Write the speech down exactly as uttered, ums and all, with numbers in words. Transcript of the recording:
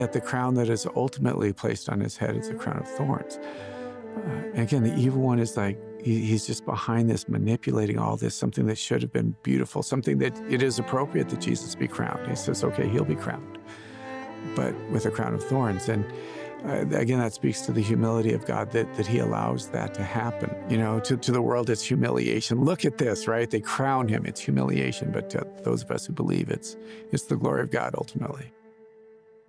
that the crown that is ultimately placed on his head is a crown of thorns. Uh, and again, the evil one is like, he, he's just behind this, manipulating all this, something that should have been beautiful, something that it is appropriate that Jesus be crowned. He says, okay, he'll be crowned, but with a crown of thorns. And uh, again, that speaks to the humility of God, that, that he allows that to happen. You know, to, to the world, it's humiliation. Look at this, right? They crown him, it's humiliation. But to those of us who believe, it's, it's the glory of God ultimately.